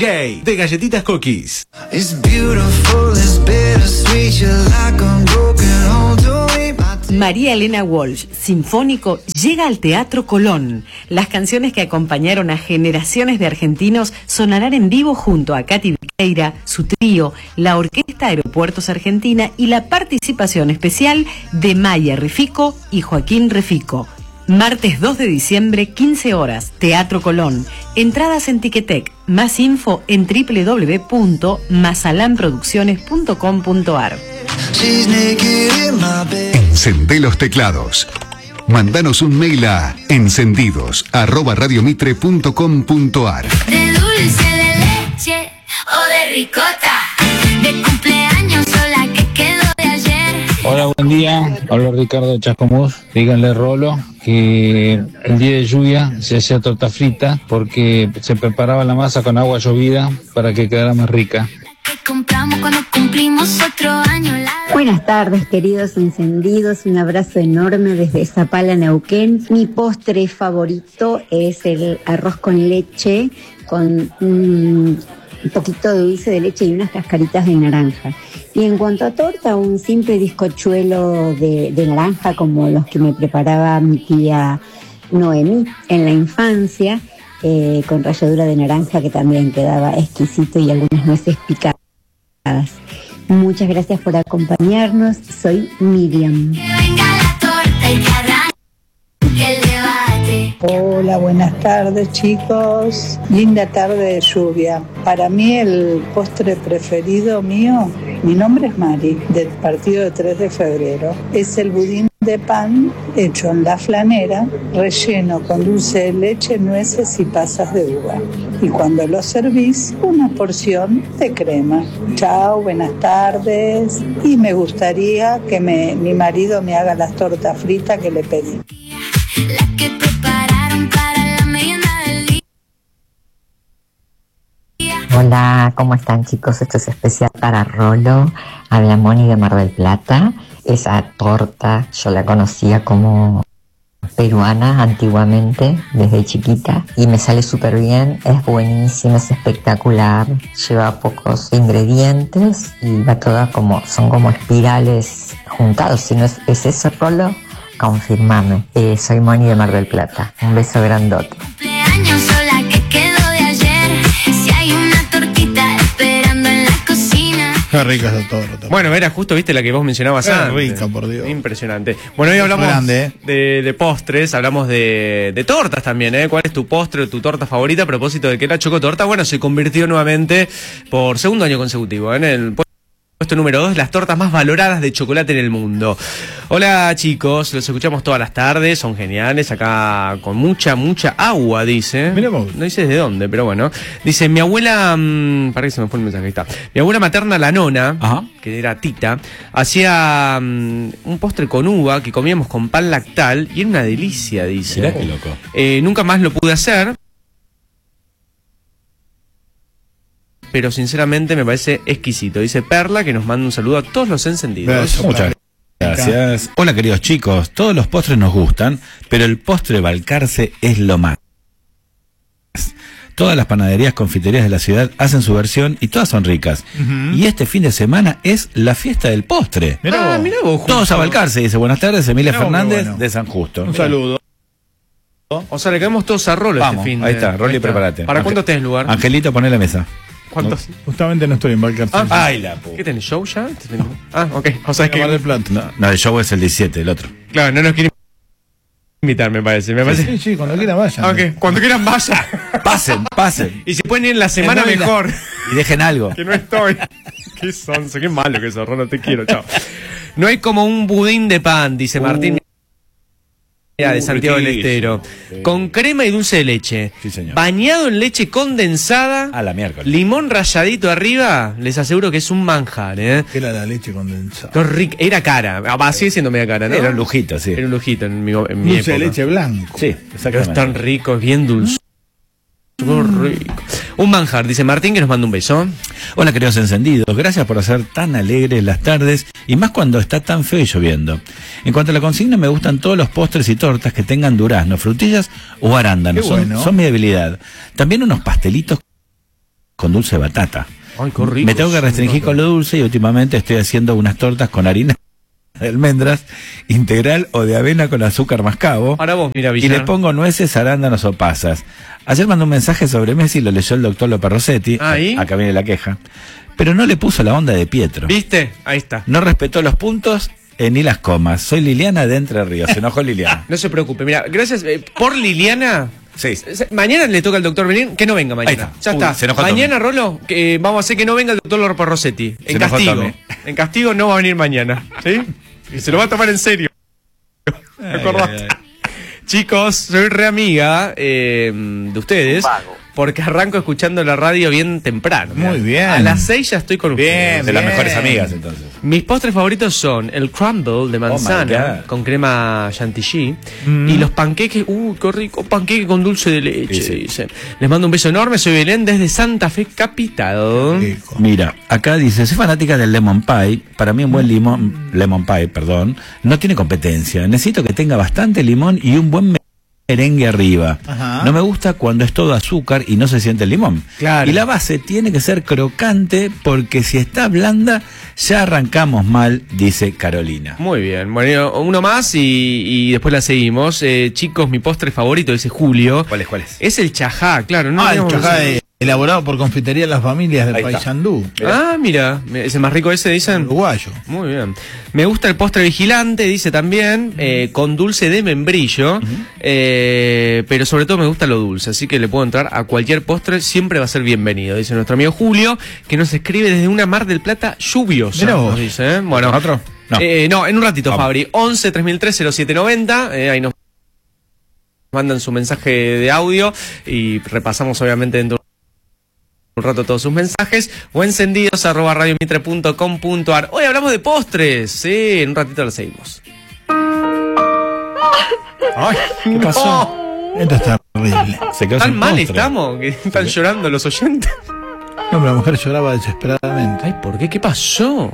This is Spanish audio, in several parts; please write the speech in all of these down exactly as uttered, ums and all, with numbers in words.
J de Galletitas Cookies. María Elena Walsh, Sinfónico, llega al Teatro Colón. Las canciones que acompañaron a generaciones de argentinos sonarán en vivo junto a Katy Viqueira, su trío, la Orquesta Aeropuertos Argentina y la participación especial de Maya Refico y Joaquín Refico. Martes dos de diciembre, quince horas, Teatro Colón. Entradas en Ticketek. Más info en doble u doble u doble u punto mazalan producciones punto com punto ar. Encendé los teclados. Mándanos un mail a encendidos arroba radiomitre punto com punto ar. De dulce de leche o de ricota, de cumpleaños o la que quedó de ayer. Hola, buen día. Hablo Ricardo Chascomús. Díganle a Rolo que el día de lluvia se hacía torta frita porque se preparaba la masa con agua llovida para que quedara más rica. Que compramos cuando cumplimos otro año. La... Buenas tardes, queridos encendidos. Un abrazo enorme desde Zapala, Neuquén. Mi postre favorito es el arroz con leche con un poquito de dulce de leche y unas cascaritas de naranja. Y en cuanto a torta, un simple bizcochuelo de, de naranja como los que me preparaba mi tía Noemí en la infancia, eh, con ralladura de naranja que también quedaba exquisito y algunas nueces picadas. Muchas gracias por acompañarnos. Soy Miriam. Que venga la torta y que arranque el debate. Hola, buenas tardes, chicos. Linda tarde de lluvia. Para mí el postre preferido mío, mi nombre es Mari, del partido de tres de febrero. Es el budín de pan hecho en la flanera, relleno con dulce de leche, nueces y pasas de uva. Y cuando lo servís, una porción de crema. Chao, buenas tardes. Y me gustaría que me, mi marido me haga las tortas fritas que le pedí. La que prepararon para la merienda del día. Hola, ¿cómo están, chicos? Esto es especial para Rolo. Habla Moni de Mar del Plata. Esa torta yo la conocía como peruana antiguamente, desde chiquita, y me sale súper bien, es buenísima, es espectacular, lleva pocos ingredientes y va toda como, son como espirales juntados. Si no es, es eso, Rolo, confirmame. Eh, soy Moni de Mar del Plata. Un beso grandote. Cumpleaños o la que quedó de ayer. Si hay una tortita esperando en la cocina. Qué rica esa torta. Bueno, era justo, viste, la que vos mencionabas Qué antes. rica, por Dios. Impresionante. Bueno, hoy hablamos grande, ¿eh? de, de postres, hablamos de, de tortas también, ¿eh? ¿Cuál es tu postre o tu torta favorita? A propósito de que la chocotorta, bueno, se convirtió nuevamente por segundo año consecutivo, ¿eh? En el puesto número dos, las tortas más valoradas de chocolate en el mundo. Hola, chicos, los escuchamos todas las tardes, son geniales, acá con mucha, mucha agua, dice. Mira vos. No dice desde dónde, pero bueno. Dice, mi abuela, mmm, para que se me fue el mensaje, ahí está. Mi abuela materna, la nona, Ajá. que era Tita, hacía um, un postre con uva que comíamos con pan lactal y era una delicia, dice. Mirá qué loco. Eh, nunca más lo pude hacer, pero sinceramente me parece exquisito. Dice Perla, que nos manda un saludo a todos los encendidos. Beso. Muchas gracias. Hola, queridos chicos. Todos los postres nos gustan, pero el postre Balcarce es lo más. Todas las panaderías, confiterías de la ciudad hacen su versión y todas son ricas. Uh-huh. Y este fin de semana es la fiesta del postre. Mirá ah, mirá vos, justo. Todos a Balcarce, dice. Buenas tardes, Emilia Mirá Fernández, bueno. de San Justo. Un mirá. Saludo. O sea, le quedamos todos a Rolo. Vamos, este fin. ahí está, Rolo, y prepárate. ¿Para Ángel, cuándo tenés lugar? Angelito, poné la mesa. ¿Cuántos? No, justamente no estoy en Balcarce. Ah, Ay, la puta. ¿Qué tenés, show ya? Ah, ok. O sea, es que... Mar del Plata. No, no, el show es el diecisiete, el otro. Claro, no nos quieren invitar, me parece. Me parece... Sí, sí, cuando quieran vayan. Ok, cuando quieran vayan. Pasen, pasen. Y si pueden ir en la semana no mejor. La... Y dejen algo. Que no estoy. Qué sonso, qué malo que sos, Rolo, te quiero, chao. No hay como un budín de pan, dice Martín. Uh. De Santiago del Estero, sí. Con crema y dulce de leche, sí, señor. Bañado en leche condensada, a la miércoles, limón ralladito arriba, les aseguro que es un manjar, ¿eh? ¿Qué era la leche condensada? Qué rico. Era cara, ah, sigue siendo media cara, ¿no? Era un lujito, sí. Era un lujito en mi, en mi dulce época. de leche blanco. Sí, exactamente. Pero es tan rico, es bien dulce. Muy rico. Un manjar, dice Martín, que nos manda un beso. Hola, queridos encendidos, gracias por hacer tan alegres las tardes y más cuando está tan feo y lloviendo. En cuanto a la consigna, me gustan todos los postres y tortas que tengan durazno, frutillas o arándanos. Son, bueno. son mi debilidad. También unos pastelitos con dulce de batata. Ay, qué rico. Me tengo que restringir con lo dulce y últimamente estoy haciendo unas tortas con harina de almendras integral o de avena con azúcar mascabo. Ahora vos, mira, y Villar. le pongo nueces, arándanos o pasas. Ayer mandó un mensaje sobre Messi, lo leyó el doctor López Rossetti. ¿Ahí? Acá viene la queja. Pero no le puso la onda de Pietro. ¿Viste? Ahí está. No respetó los puntos eh, ni las comas. Soy Liliana de Entre Ríos. Se enojó Liliana. No se preocupe. Mira, gracias eh, por Liliana. Sí. Se- Mañana le toca al doctor venir, que no venga mañana. Ahí está. Ya Uy, está. se enojó Mañana, Rolo, que eh, vamos a hacer que no venga el doctor López Rossetti. Se En enojó castigo. Tommy. En castigo no va a venir mañana. ¿Sí? Y se lo va a tomar en serio. Ay, ¿Acordaste? ay, ay. Chicos, soy re amiga eh, de ustedes. Porque arranco escuchando la radio bien temprano. Muy mirá. bien. A las seis ya estoy con ustedes. De las mejores amigas, entonces. Mis postres favoritos son el crumble de manzana Oh, God. con crema chantilly Mm. y los panqueques, uh, qué rico, panqueque con dulce de leche, Sí, sí. dicen. Les mando un beso enorme, soy Belén desde Santa Fe Capital. Rico. Mira, acá dice, soy fanática del lemon pie. Para mí un buen limón, lemon pie, perdón, no tiene competencia. Necesito que tenga bastante limón y un buen merengue arriba. Ajá. No me gusta cuando es todo azúcar y no se siente el limón. Claro. Y la base tiene que ser crocante porque si está blanda ya arrancamos mal, dice Carolina. Muy bien, bueno, uno más y, y después la seguimos. Eh, chicos, mi postre favorito, dice Julio. ¿Cuál es, cuál es? Es el chajá, claro. No Ah, el tenemos- chajá eh, elaborado por Confitería Las Familias de Ahí está. Paysandú, Ah, mira, es el más rico ese, dicen. uruguayo. Muy bien. Me gusta el postre vigilante, dice también, eh, con dulce de membrillo, eh, pero sobre todo me gusta lo dulce, así que le puedo entrar a cualquier postre, siempre va a ser bienvenido, dice nuestro amigo Julio, que nos escribe desde una Mar del Plata lluviosa. Mirá vos. Nos dice, ¿eh? Bueno, ¿Otro? No. Eh, no, en un ratito, Vamos. Fabri. once tres mil tres cero siete noventa, eh, ahí nos mandan su mensaje de audio y repasamos obviamente dentro de un rato todos sus mensajes o encendidos arroba radiomitre punto com punto ar. Hoy hablamos de postres, sí, en un ratito lo seguimos. Ay, ¿qué pasó? Esto está horrible. Se quedó ¿Tan sin mal postre. estamos que están llorando los oyentes? No, pero la mujer lloraba desesperadamente. Ay, ¿por qué? ¿Qué pasó?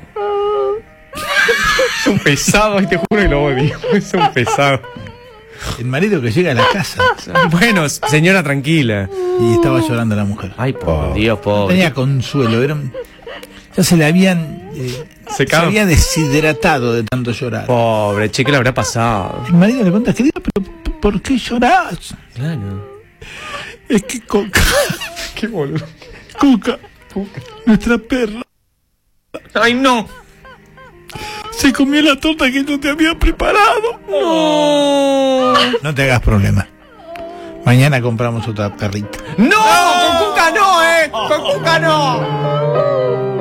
Es un pesado, y te juro que lo odio. Es un pesado. El marido que llega a la casa Bueno, señora, tranquila. y estaba llorando la mujer. Ay, por Dios, No pobre. tenía consuelo. Era un- Ya se le habían... eh, Secado. Se había deshidratado de tanto llorar. Pobre, che, ¿qué le habrá pasado? El marido le pregunta, querida, pero p- ¿por qué llorás? Claro. Es que Coca, Qué boludo. Coca, nuestra perra, Ay, no. se comió la torta que no te había preparado. No. No te hagas problema. Mañana compramos otra perrita. ¡No! ¡Con Cuca no, eh! ¡Con Cuca no!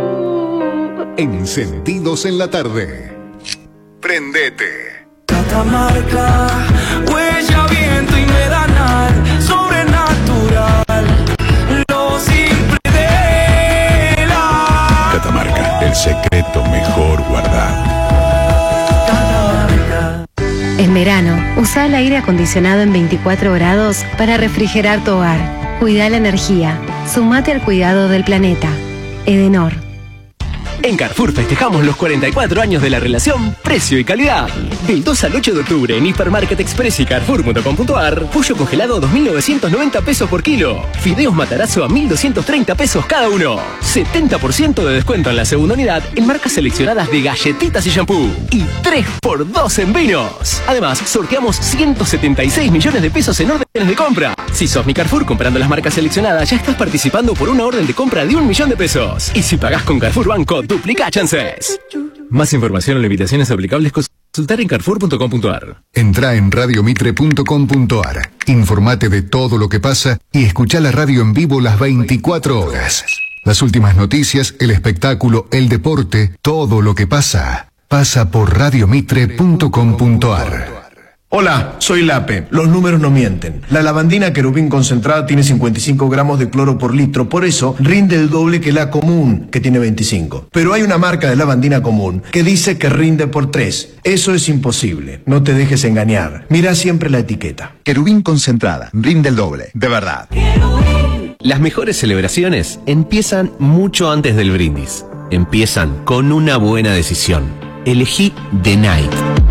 Encendidos en la tarde. Prendete. Catamarca, huella, viento y medanal, sobrenatural, lo simple de la Catamarca, el secreto mejor guardado. Catamarca. En verano, usa el aire acondicionado en veinticuatro grados para refrigerar tu hogar. Cuida la energía. Sumate al cuidado del planeta. Edenor. En Carrefour festejamos los cuarenta y cuatro años de la relación precio y calidad. Del dos al ocho de octubre en Hipermarket Express y Carrefour punto com punto ar, pollo congelado dos mil novecientos noventa pesos por kilo. Fideos Matarazzo a mil doscientos treinta pesos cada uno. setenta por ciento de descuento en la segunda unidad en marcas seleccionadas de galletitas y shampoo. Y tres por dos en vinos. Además, sorteamos ciento setenta y seis millones de pesos en órdenes de compra. Si sos mi Carrefour comprando las marcas seleccionadas, ya estás participando por una orden de compra de un millón de pesos. Y si pagás con Carrefour Banco, duplica chances. Más información o limitaciones aplicables, consultar en carrefour punto com punto ar. Entra en radiomitre punto com punto ar. Informate de todo lo que pasa y escucha la radio en vivo las veinticuatro horas. Las últimas noticias, el espectáculo, el deporte, todo lo que pasa, pasa por radiomitre punto com punto ar. Hola, soy Lape. Los números no mienten. La lavandina querubín concentrada tiene cincuenta y cinco gramos de cloro por litro, por eso rinde el doble que la común, que tiene veinticinco. Pero hay una marca de lavandina común que dice que rinde por tres. Eso es imposible. No te dejes engañar. Mira siempre la etiqueta. Querubín concentrada, rinde el doble, de verdad. Las mejores celebraciones empiezan mucho antes del brindis. Empiezan con una buena decisión. Elegí The Night.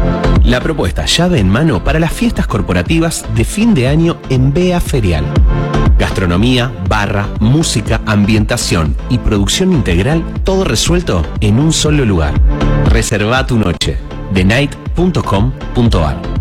La propuesta llave en mano para las fiestas corporativas de fin de año en Bea Ferial. Gastronomía, barra, música, ambientación y producción integral, todo resuelto en un solo lugar. Reserva tu noche. the night punto com punto ar